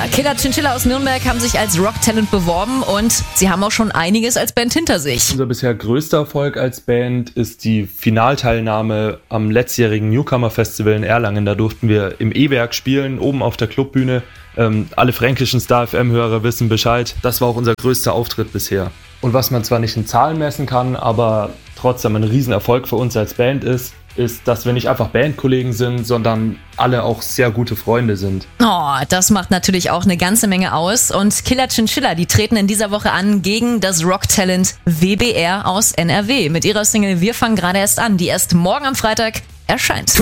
Killer Chinchilla aus Nürnberg haben sich als Rocktalent beworben und sie haben auch schon einiges als Band hinter sich. Unser bisher größter Erfolg als Band ist die Finalteilnahme am letztjährigen Newcomer Festival in Erlangen. Da durften wir im E-Werk spielen, oben auf der Clubbühne. Alle fränkischen Star FM-Hörer wissen Bescheid. Das war auch unser größter Auftritt bisher. Und was man zwar nicht in Zahlen messen kann, aber trotzdem ein Riesenerfolg für uns als Band ist, dass wir nicht einfach Bandkollegen sind, sondern alle auch sehr gute Freunde sind. Oh, das macht natürlich auch eine ganze Menge aus. Und Killer Chinchilla, die treten in dieser Woche an gegen das Rocktalent WBR aus NRW mit ihrer Single Wir fangen gerade erst an, die erst morgen am Freitag erscheint.